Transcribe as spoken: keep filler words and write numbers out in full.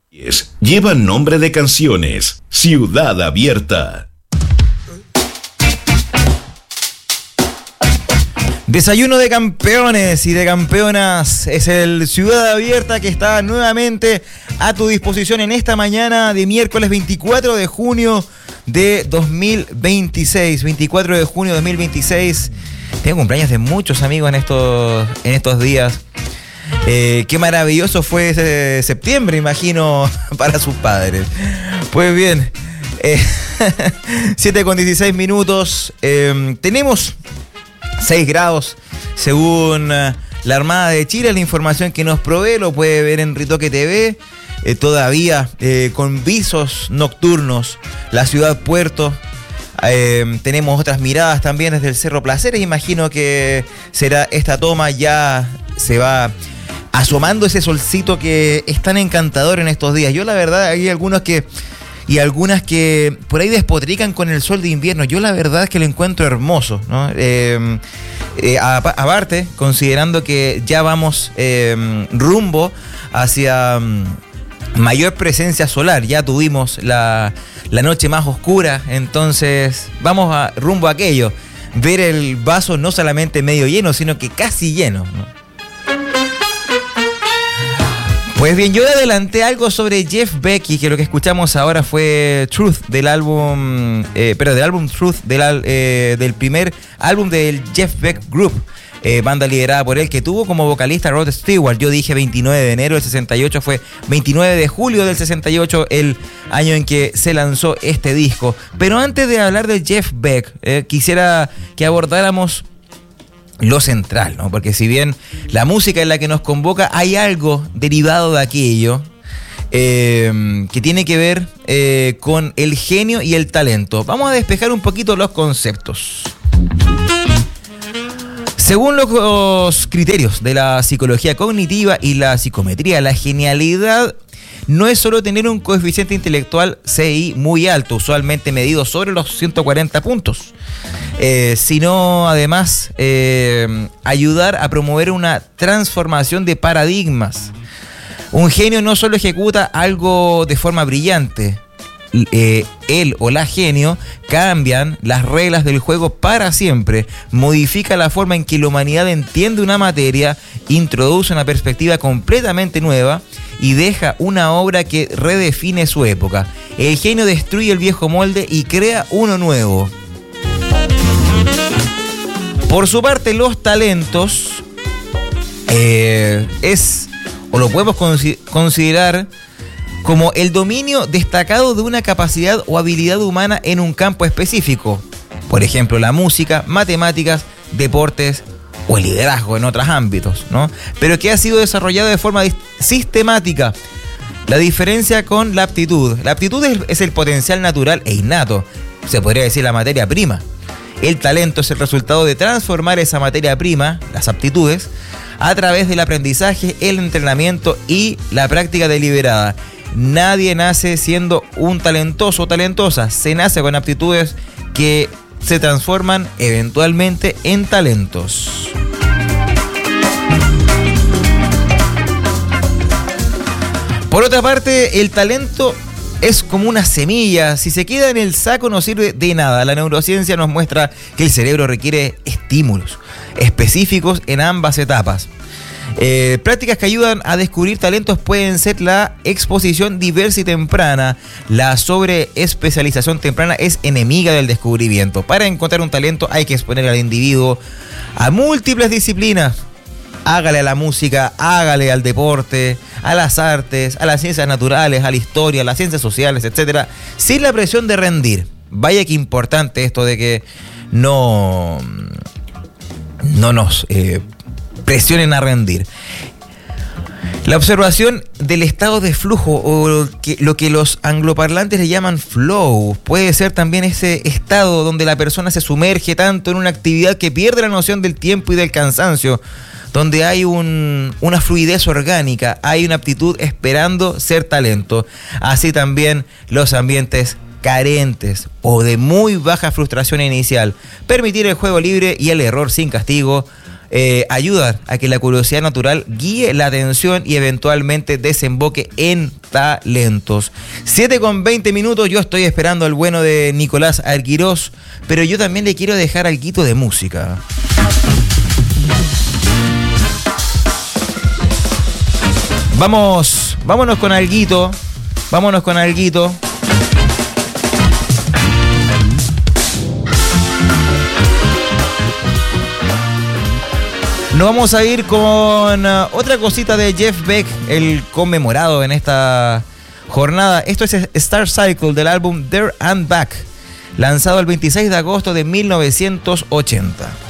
Llevan nombre de canciones. Ciudad Abierta. Desayuno de campeones y de campeonas es el Ciudad Abierta que está nuevamente a tu disposición en esta mañana de miércoles veinticuatro de junio de dos mil veintiséis. veinticuatro de junio de dos mil veintiséis. Tengo cumpleaños de muchos amigos en estos, en estos días. Eh, qué maravilloso fue ese septiembre, imagino, para sus padres. Pues bien, eh, siete con dieciséis minutos. Eh, tenemos seis grados según la Armada de Chile. La información que nos provee lo puede ver en Ritoque T V. Eh, todavía eh, con visos nocturnos la ciudad puerto. Eh, tenemos otras miradas también desde el Cerro Placeres. Imagino que será esta toma. Ya se va asomando ese solcito que es tan encantador en estos días. Yo la verdad, hay algunos que y algunas que por ahí despotrican con el sol de invierno. Yo la verdad es que lo encuentro hermoso, ¿no? Eh, eh, aparte, considerando que ya vamos eh, rumbo hacia um, mayor presencia solar. Ya tuvimos la, la noche más oscura, entonces vamos a, rumbo a aquello. Ver el vaso no solamente medio lleno, sino que casi lleno, ¿no? Pues bien, yo adelanté algo sobre Jeff Beck y que lo que escuchamos ahora fue Truth del álbum, eh, pero del álbum Truth, del, eh, del primer álbum del Jeff Beck Group, eh, banda liderada por él, que tuvo como vocalista Rod Stewart. Yo dije veintinueve de enero del sesenta y ocho, fue veintinueve de julio del sesenta y ocho el año en que se lanzó este disco. Pero antes de hablar de Jeff Beck, eh, quisiera que abordáramos lo central, ¿no? Porque si bien la música es la que nos convoca, hay algo derivado de aquello eh, que tiene que ver eh, con el genio y el talento. Vamos a despejar un poquito los conceptos. Según los criterios de la psicología cognitiva y la psicometría, la genialidad no es solo tener un coeficiente intelectual C I muy alto, usualmente medido sobre los ciento cuarenta puntos, eh, sino además eh, ayudar a promover una transformación de paradigmas. Un genio no solo ejecuta algo de forma brillante, eh, él o la genio cambian las reglas del juego para siempre, modifica la forma en que la humanidad entiende una materia, introduce una perspectiva completamente nueva y deja una obra que redefine su época. El genio destruye el viejo molde y crea uno nuevo. Por su parte, los talentos eh, es, o lo podemos considerar como el dominio destacado de una capacidad o habilidad humana en un campo específico. Por ejemplo, la música, matemáticas, deportes o el liderazgo en otros ámbitos, ¿no? Pero que ha sido desarrollado de forma sistemática. La diferencia con la aptitud. La aptitud es, es el potencial natural e innato, se podría decir la materia prima. El talento es el resultado de transformar esa materia prima, las aptitudes, a través del aprendizaje, el entrenamiento y la práctica deliberada. Nadie nace siendo un talentoso o talentosa, se nace con aptitudes que se transforman eventualmente en talentos. Por otra parte, el talento es como una semilla. Si se queda en el saco no sirve de nada. La neurociencia nos muestra que el cerebro requiere estímulos específicos en ambas etapas. Eh, prácticas que ayudan a descubrir talentos pueden ser la exposición diversa y temprana. La sobreespecialización temprana es enemiga del descubrimiento. Para encontrar un talento hay que exponer al individuo a múltiples disciplinas. Hágale a la música, hágale al deporte, a las artes, a las ciencias naturales, a la historia, a las ciencias sociales, etcétera, sin la presión de rendir. Vaya que importante esto de que no, no nos eh, presionen a rendir. La observación del estado de flujo, o lo que, lo que los angloparlantes le llaman flow, puede ser también ese estado donde la persona se sumerge tanto en una actividad que pierde la noción del tiempo y del cansancio, donde hay un, una fluidez orgánica, hay una aptitud esperando ser talento. Así también los ambientes carentes o de muy baja frustración inicial. Permitir el juego libre y el error sin castigo eh, ayudar a que la curiosidad natural guíe la atención y eventualmente desemboque en talentos. siete con veinte minutos, yo estoy esperando al bueno de Nicolás Arquirós, pero yo también le quiero dejar alguito de música. Vamos, vámonos con alguito, vámonos con alguito. Nos vamos a ir con uh, otra cosita de Jeff Beck, el conmemorado en esta jornada. Esto es Star Cycle del álbum There and Back, lanzado el veintiséis de agosto de mil novecientos ochenta.